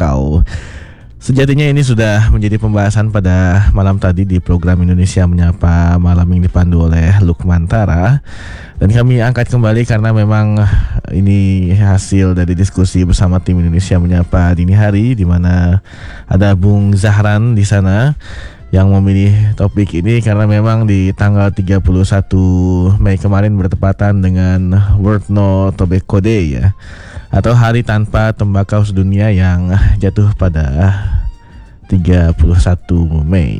tembakau. Sejatinya ini sudah menjadi pembahasan pada malam tadi di program Indonesia Menyapa malam yang dipandu oleh Lukman Tara. Dan kami angkat kembali karena memang ini hasil dari diskusi bersama tim Indonesia Menyapa dini hari, di mana ada Bung Zahran di sana yang memilih topik ini karena memang di tanggal 31 Mei kemarin bertepatan dengan World No Tobacco Day ya, atau hari tanpa tembakau sedunia yang jatuh pada 31 Mei.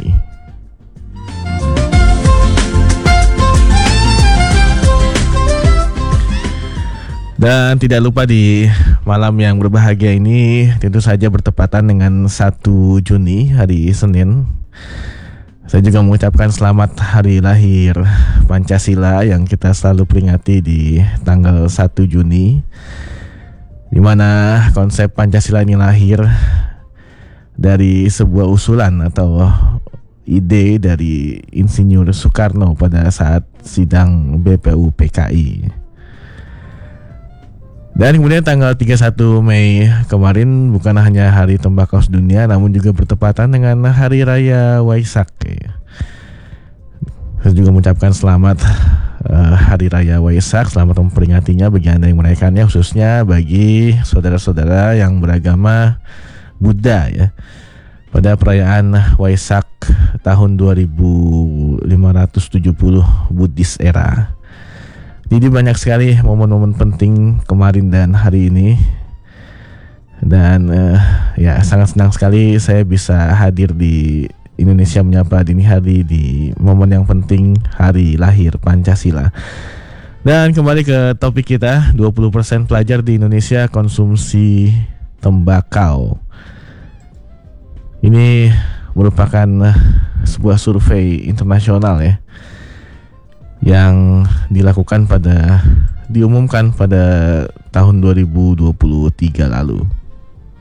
Dan tidak lupa di malam yang berbahagia ini tentu saja bertepatan dengan 1 Juni hari Senin. Saya juga mengucapkan selamat hari lahir Pancasila yang kita selalu peringati di tanggal 1 Juni, di mana konsep Pancasila ini lahir dari sebuah usulan atau ide dari Insinyur Soekarno pada saat sidang BPU PKI. Dan kemudian tanggal 31 Mei kemarin bukan hanya hari tembakau sedunia, namun juga bertepatan dengan Hari Raya Waisak. Saya juga mengucapkan selamat Hari Raya Waisak, selamat memperingatinya bagi Anda yang merayakannya, khususnya bagi saudara-saudara yang beragama Buddha ya. Pada perayaan Waisak tahun 2570 Buddhis era. Jadi banyak sekali momen-momen penting kemarin dan hari ini. Dan ya sangat senang sekali saya bisa hadir di Indonesia Menyapa dini hari di momen yang penting hari lahir Pancasila. Dan kembali ke topik kita, 20% pelajar di Indonesia konsumsi tembakau. Ini merupakan sebuah survei internasional ya, yang diumumkan pada tahun 2023 lalu.